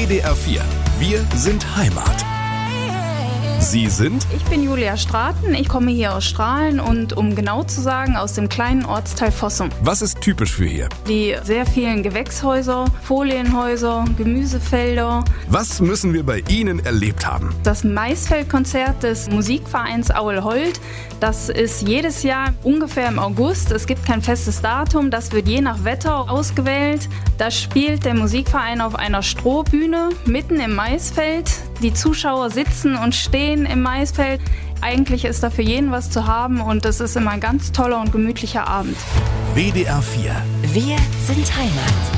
WDR 4. Wir sind Heimat. Sie sind? Ich bin Julia Straten, ich komme hier aus Strahlen und um genau zu sagen, aus dem kleinen Ortsteil Fossum. Was ist typisch für hier? Die sehr vielen Gewächshäuser, Folienhäuser, Gemüsefelder. Was müssen wir bei Ihnen erlebt haben? Das Maisfeldkonzert des Musikvereins Aulhold, das ist jedes Jahr ungefähr im August. Es gibt kein festes Datum, das wird je nach Wetter ausgewählt. Da spielt der Musikverein auf einer Strohbühne mitten im Maisfeld. Die Zuschauer sitzen und stehen im Maisfeld. Eigentlich ist da für jeden was zu haben und es ist immer ein ganz toller und gemütlicher Abend. WDR 4. Wir sind Heimat.